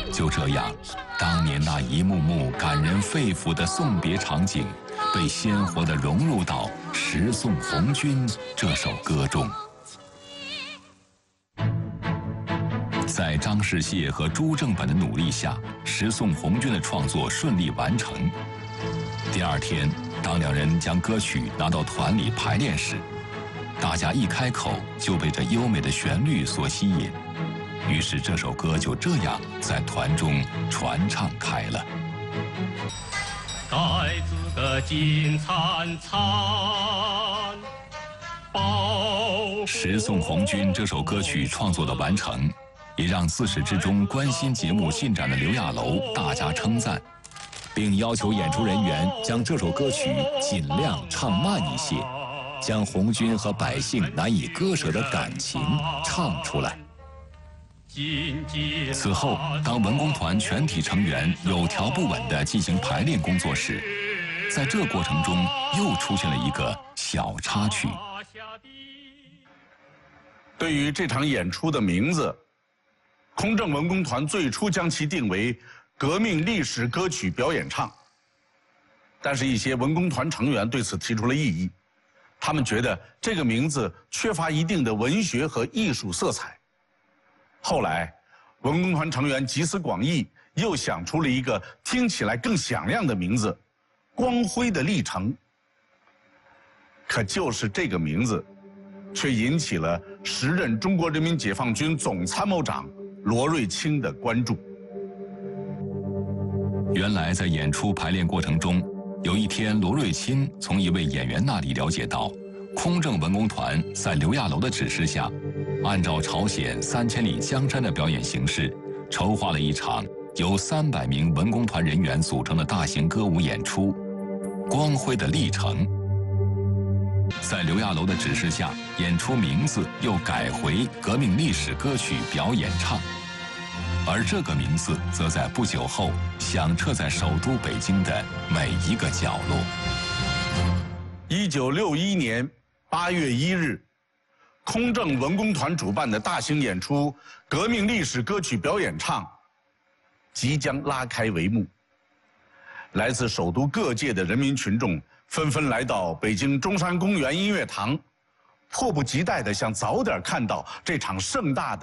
就这样，当年那一幕幕感人肺腑的送别场景，被鲜活地融入到《十送红军》这首歌中。在张世燮和朱正本的努力下，《十送红军》的创作顺利完成。第二天，当两人将歌曲拿到团里排练时，大家一开口就被这优美的旋律所吸引，于是这首歌就这样在团中传唱开了。 盖子个金灿灿， 《十送红军》这首歌曲创作的完成，也让自始至终关心节目进展的刘亚楼大加称赞，并要求演出人员将这首歌曲尽量唱慢一些，将红军和百姓难以割舍的感情唱出来。此后，当文工团全体成员有条不紊地进行排练工作时，在这过程中又出现了一个小插曲。 对于这场演出的名字，空政文工团最初将其定为革命历史歌曲表演唱，但是一些文工团成员对此提出了异议，他们觉得这个名字缺乏一定的文学和艺术色彩。后来，文工团成员集思广益，又想出了一个听起来更响亮的名字——光辉的历程。可就是这个名字，却引起了时任中国人民解放军总参谋长罗瑞卿的关注。 原来在演出排练过程中，有一天罗瑞卿从一位演员那里了解到，空政文工团在刘亚楼的指示下，按照朝鲜3000里江山的表演形式，筹划了一场由300名文工团人员组成的大型歌舞演出《光辉的历程》。在刘亚楼的指示下，演出名字又改回革命历史歌曲表演唱，而这个名字则在不久后响彻在首都北京的每一个角落。 1961年8月1日，空政文工团主办的大型演出《革命历史歌曲表演唱》即将拉开帷幕。来自首都各界的人民群众纷纷来到北京中山公园音乐堂，迫不及待地想早点看到这场盛大的